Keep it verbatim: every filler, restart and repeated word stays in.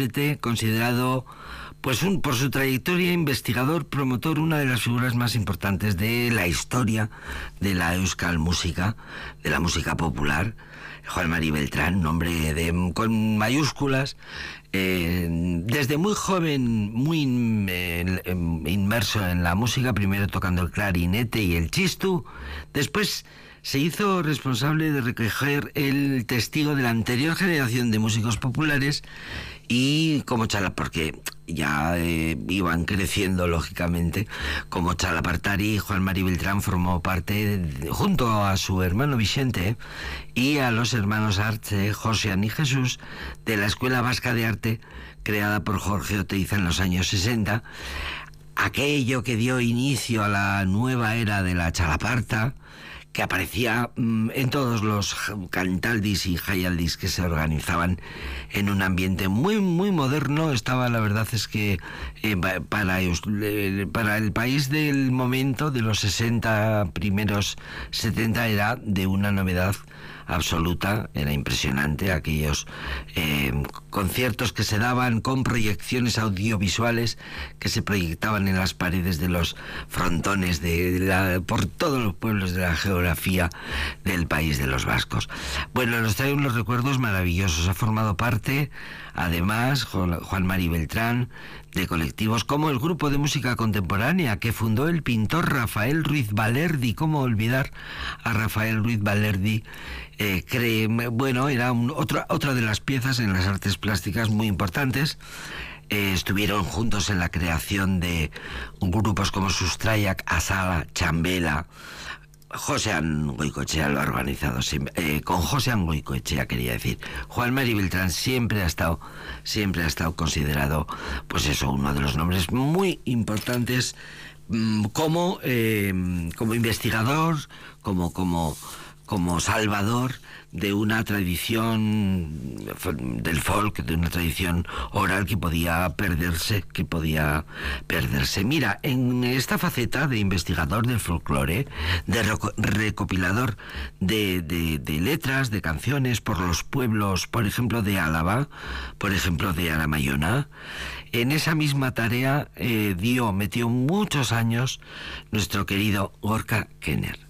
intérprete, considerado, pues un, por su trayectoria, investigador, promotor, una de las figuras más importantes de la historia de la euskal música, de la música popular. Juan Mari Beltrán, nombre de, con mayúsculas, eh, desde muy joven, muy eh, inmerso en la música, primero tocando el clarinete y el chistu, después se hizo responsable de recoger el testigo de la anterior generación de músicos populares y como chala, porque ya eh, iban creciendo lógicamente, como Chalapartari, Juan Mari Beltrán formó parte, de, junto a su hermano Vicente y a los hermanos Arce, Josian y Jesús, de la Escuela Vasca de Arte, creada por Jorge Oteiza en los años sesenta, aquello que dio inicio a la nueva era de la chalaparta, que aparecía mmm, en todos los cantaldis y jaialdis que se organizaban en un ambiente muy muy moderno. Estaba, la verdad es que eh, para, eh, para el país del momento, de los sesenta, primeros setenta, era de una novedad absoluta, era impresionante aquellos eh, conciertos que se daban con proyecciones audiovisuales que se proyectaban en las paredes de los frontones de la, por todos los pueblos de la geografía del país de los vascos. Bueno, nos trae unos recuerdos maravillosos. Ha formado parte, además, Juan Mari Beltrán, de colectivos como el Grupo de Música Contemporánea que fundó el pintor Rafael Ruiz Balerdi. ¿Cómo olvidar a Rafael Ruiz Balerdi? Eh, cree, bueno, era un, otra, otra de las piezas en las artes plásticas muy importantes. Eh, estuvieron juntos en la creación de grupos como Sustraiak, Asala, Chambela. Josean Goicoechea lo ha organizado, eh, con Josean Goicoechea quería decir. Juan Mari Beltrán siempre ha estado, siempre ha estado considerado, pues eso, uno de los nombres muy importantes mmm, como, eh, como investigador, como, como, como salvador de una tradición del folk, de una tradición oral que podía perderse, que podía perderse. Mira, en esta faceta de investigador del folclore, de recopilador de, de, de letras, de canciones por los pueblos, por ejemplo, de Álava, por ejemplo, de Aramayona, en esa misma tarea eh, dio, metió muchos años nuestro querido Gorka Kenner.